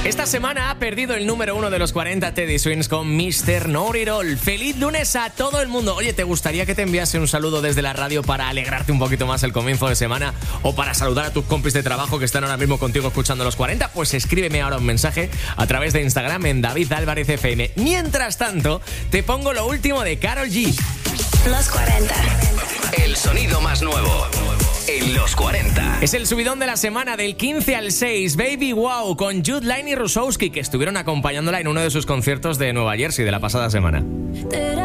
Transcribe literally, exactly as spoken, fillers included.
Esta semana ha perdido el número uno de los cuarenta Teddy Swims con mister Know It All. ¡Feliz lunes a todo el mundo! Oye, ¿te gustaría que te enviase un saludo desde la radio para alegrarte un poquito más el comienzo de semana? ¿O para saludar a tus compis de trabajo que están ahora mismo contigo escuchando los cuarenta? Pues escríbeme ahora un mensaje a través de Instagram en David Álvarez F M. Mientras tanto, te pongo lo último de Karol G. Los cuarenta. El sonido más nuevo en los cuarenta. Es el subidón de la semana del quince al seis. Baby Wow con Jude Laine y Rusowski, que estuvieron acompañándola en uno de sus conciertos de Nueva Jersey de la pasada semana.